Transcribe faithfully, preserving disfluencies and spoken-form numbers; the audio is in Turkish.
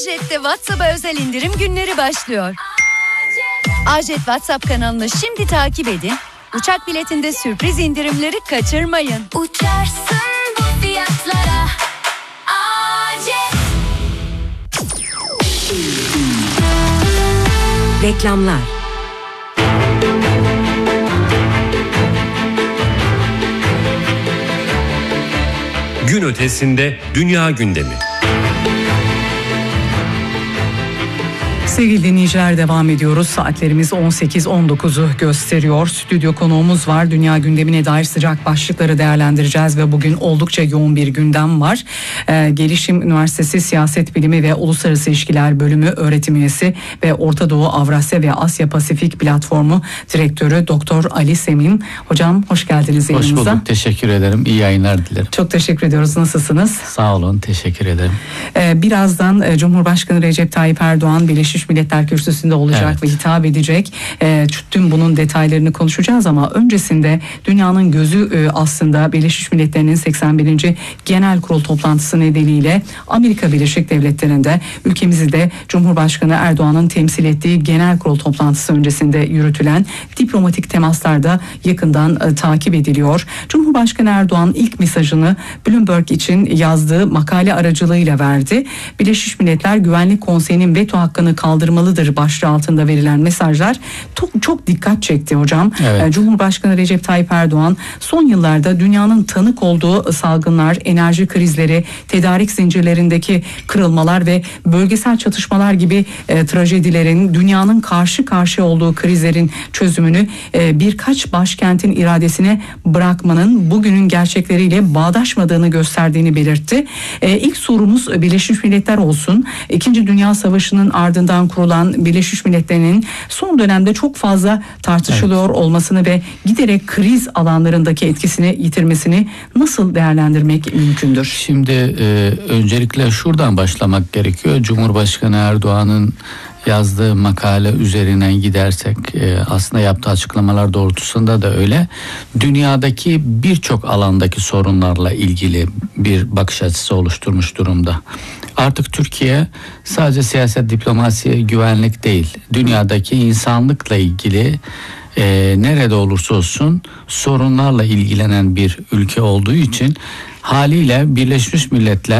A-Jet'te WhatsApp'a özel indirim günleri başlıyor. A-Jet WhatsApp kanalını şimdi takip edin. Uçak biletinde sürpriz indirimleri kaçırmayın. Uçarsın bu fiyatlara. A-Jet. Reklamlar. Gün ötesinde dünya gündemi. Sevgili dinleyiciler, devam ediyoruz. Saatlerimiz on sekiz on dokuzu gösteriyor. Stüdyo konuğumuz var. Dünya gündemine dair sıcak başlıkları değerlendireceğiz ve bugün oldukça yoğun bir gündem var. Ee, Gelişim Üniversitesi Siyaset Bilimi ve Uluslararası İlişkiler Bölümü öğretim üyesi ve Orta Doğu, Avrasya ve Asya Pasifik Platformu Direktörü Doktor Ali Semin. Hocam hoş geldiniz yayınımıza. Hoş bulduk. Teşekkür ederim. İyi yayınlar dilerim. Çok teşekkür ediyoruz. Nasılsınız? Sağ olun. Teşekkür ederim. Ee, birazdan e, Cumhurbaşkanı Recep Tayyip Erdoğan Birleşmiş Milletler Kürsüsü'nde olacak evet. ve hitap edecek. E, tüm bunun detaylarını konuşacağız ama öncesinde dünyanın gözü e, aslında Birleşmiş Milletler'in seksen birinci Genel Kurul toplantısı nedeniyle Amerika Birleşik Devletleri'nde, ülkemizi de Cumhurbaşkanı Erdoğan'ın temsil ettiği Genel Kurul toplantısı öncesinde yürütülen diplomatik temaslar da yakından e, takip ediliyor. Cumhurbaşkanı Erdoğan ilk mesajını Bloomberg için yazdığı makale aracılığıyla verdi. Birleşmiş Milletler Güvenlik Konseyi'nin veto hakkını kaldırmalıdır başlığı altında verilen mesajlar çok, çok dikkat çekti hocam. Evet. Cumhurbaşkanı Recep Tayyip Erdoğan son yıllarda dünyanın tanık olduğu salgınlar, enerji krizleri, tedarik zincirlerindeki kırılmalar ve bölgesel çatışmalar gibi e, trajedilerin, dünyanın karşı karşıya olduğu krizlerin çözümünü e, birkaç başkentin iradesine bırakmanın bugünün gerçekleriyle bağdaşmadığını gösterdiğini belirtti. E, ilk sorumuz Birleşmiş Milletler olsun. İkinci Dünya Savaşı'nın ardından kurulan Birleşmiş Milletler'in son dönemde çok fazla tartışılıyor evet. olmasını ve giderek kriz alanlarındaki etkisini yitirmesini nasıl değerlendirmek mümkündür? Şimdi e, öncelikle şuradan başlamak gerekiyor. Cumhurbaşkanı Erdoğan'ın yazdığı makale üzerinden gidersek e, aslında yaptığı açıklamalar doğrultusunda da öyle. Dünyadaki birçok alandaki sorunlarla ilgili bir bakış açısı oluşturmuş durumda. Artık Türkiye sadece siyaset, diplomasi, güvenlik değil, dünyadaki insanlıkla ilgili e, nerede olursa olsun sorunlarla ilgilenen bir ülke olduğu için haliyle Birleşmiş Milletler